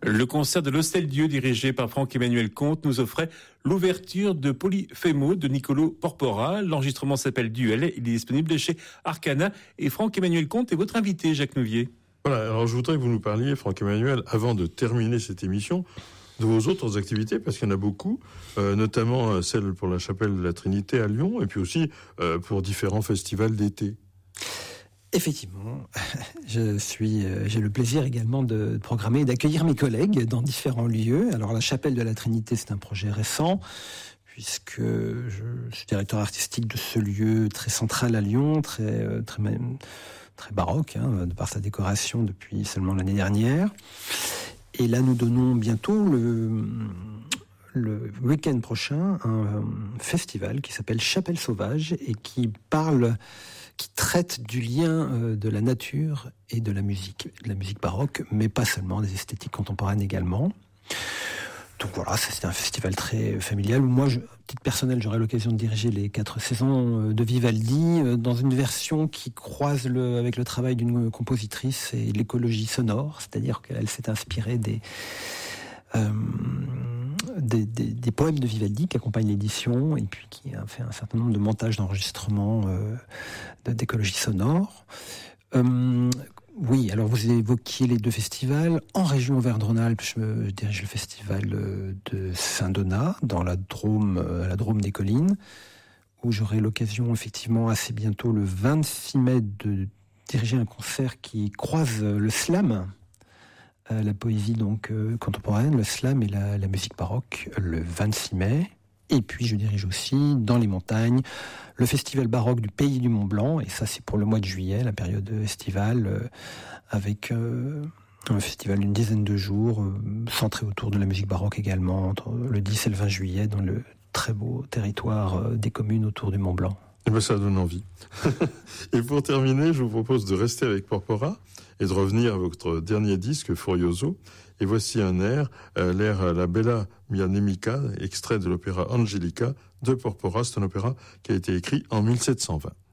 Le concert de l'Hostel-Dieu dirigé par Franck-Emmanuel Comte nous offrait l'ouverture de Polyphémo de Niccolò Porpora. L'enregistrement s'appelle Duel. Il est disponible chez Arcana. Et Franck-Emmanuel Comte est votre invité, Jacques Nouvier. Voilà, alors je voudrais que vous nous parliez, Franck-Emmanuel, avant de terminer cette émission, de vos autres activités, parce qu'il y en a beaucoup, notamment celle pour la chapelle de la Trinité à Lyon, et puis aussi pour différents festivals d'été. Effectivement, j'ai le plaisir également de programmer et d'accueillir mes collègues dans différents lieux. Alors la chapelle de la Trinité, c'est un projet récent, puisque je suis directeur artistique de ce lieu très central à Lyon, très baroque, de par sa décoration depuis seulement l'année dernière. Et là, nous donnons bientôt le week-end prochain un festival qui s'appelle Chapelle Sauvage et qui traite du lien de la nature et de la musique baroque, mais pas seulement, des esthétiques contemporaines également. Donc voilà, c'est un festival très familial où moi, à titre personnel, j'aurai l'occasion de diriger les 4 saisons de Vivaldi dans une version qui croise avec le travail d'une compositrice et l'écologie sonore, c'est-à-dire qu'elle s'est inspirée des poèmes de Vivaldi qui accompagnent l'édition et puis qui a fait un certain nombre de montages d'enregistrements d'écologie sonore. Oui, alors vous évoquiez les 2 festivals. En région Auvergne-Rhône-Alpes, je dirige le festival de Saint-Donat, dans la Drôme des Collines, où j'aurai l'occasion effectivement assez bientôt, le 26 mai, de diriger un concert qui croise le slam, la poésie donc contemporaine, le slam et la musique baroque, le 26 mai. Et puis je dirige aussi dans les montagnes le festival baroque du Pays du Mont Blanc, et ça c'est pour le mois de juillet, la période estivale, avec un festival d'une dizaine de jours, centré autour de la musique baroque également, entre le 10 et le 20 juillet, dans le très beau territoire des communes autour du Mont Blanc. Eh bien, ça donne envie. Et pour terminer, je vous propose de rester avec Porpora et de revenir à votre dernier disque, Furioso. Et voici un air, l'air La Bella Mia Nemica, extrait de l'opéra Angelica de Porpora. C'est un opéra qui a été écrit en 1720.